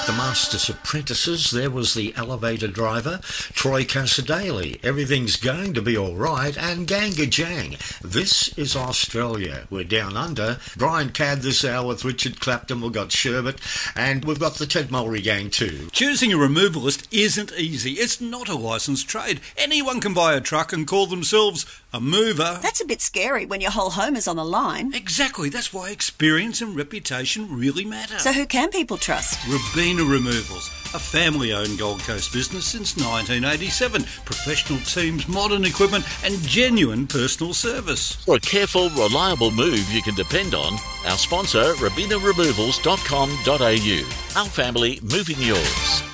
The Master's Apprentices, there was the elevator driver, Troy Casadale. Everything's going to be all right, and Ganga Jang. This is Australia. We're down under. Brian Cadd this hour with Richard Clapton. We've got Sherbet, and we've got the Ted Mulry gang too. Choosing a removalist isn't easy. It's not a licensed trade. Anyone can buy a truck and call themselves a mover. That's a bit scary when your whole home is on the line. Exactly. That's why experience and reputation really matter. So who can people trust? Robina Removals, a family-owned Gold Coast business since 1987. Professional teams, modern equipment and genuine personal service. For a careful, reliable move you can depend on, our sponsor, RobinaRemovals.com.au. Our family moving yours.